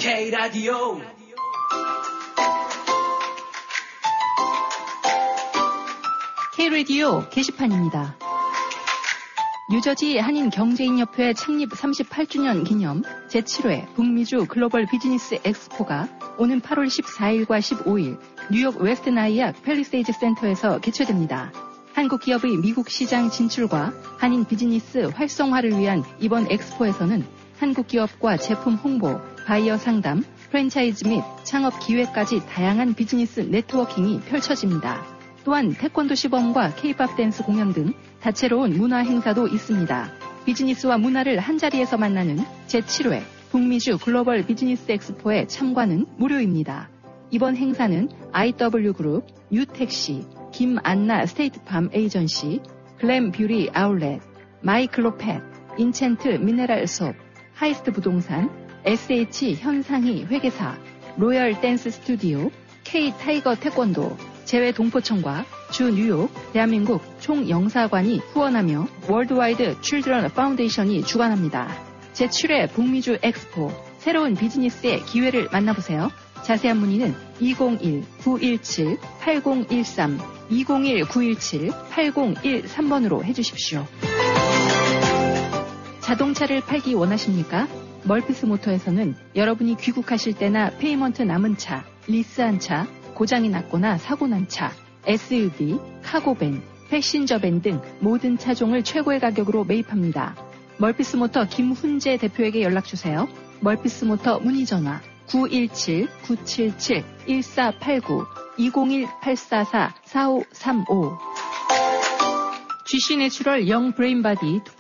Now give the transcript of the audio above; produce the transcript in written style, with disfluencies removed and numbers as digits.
K-라디오 K-라디오 게시판입니다. 뉴저지 한인경제인협회 창립 38주년 기념 제7회 북미주 글로벌 비즈니스 엑스포가 오는 8월 14일과 15일 뉴욕 웨스트 나이악 팰리세이드 센터에서 개최됩니다. 한국 기업의 미국 시장 진출과 한인 비즈니스 활성화를 위한 이번 엑스포에서는 한국 기업과 제품 홍보, 바이어 상담, 프랜차이즈 및 창업 기회까지 다양한 비즈니스 네트워킹이 펼쳐집니다. 또한 태권도 시범과 K-팝 댄스 공연 등 다채로운 문화 행사도 있습니다. 비즈니스와 문화를 한자리에서 만나는 제7회 북미주 글로벌 비즈니스 엑스포에 참관은 무료입니다. 이번 행사는 IW그룹, 뉴택시, 김안나 스테이트팜 에이전시, 글램 뷰리 아울렛, 마이클로펫, 인챈트 미네랄 솝, 하이스트 부동산, SH 현상희 회계사, 로열 댄스 스튜디오, K 타이거 태권도, 재외 동포청과 주 뉴욕 대한민국 총영사관이 후원하며 월드와이드 칠드런 파운데이션이 주관합니다. 제7회 북미주 엑스포, 새로운 비즈니스의 기회를 만나보세요. 자세한 문의는 201-917-8013, 201-917-8013번으로 해주십시오. 자동차를 팔기 원하십니까? 멀피스 모터에서는 여러분이 귀국하실 때나 페이먼트 남은 차, 리스한 차, 고장이 났거나 사고 난 차, SUV, 카고밴, 패신저밴 등 모든 차종을 최고의 가격으로 매입합니다. 멀피스 모터 김훈재 대표에게 연락주세요. 멀피스 모터 문의전화 917-977-1489, 201-844-4535. GC 내추럴 영 브레인바디